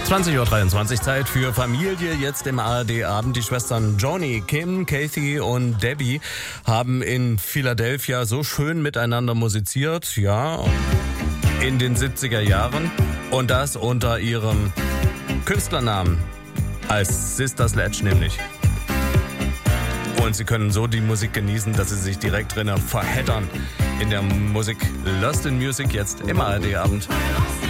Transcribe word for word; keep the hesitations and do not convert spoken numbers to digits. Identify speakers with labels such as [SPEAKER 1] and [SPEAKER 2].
[SPEAKER 1] zwanzig Uhr dreiundzwanzig, Zeit für Familie. Jetzt im A R D-Abend. Die Schwestern Joni, Kim, Kathy und Debbie haben in Philadelphia so schön miteinander musiziert, ja, in den siebziger Jahren. Und das unter ihrem Künstlernamen als Sister Sledge nämlich. Und sie können so die Musik genießen, dass sie sich direkt drinnen verheddern in der Musik. Lost in Music jetzt im A R D-Abend.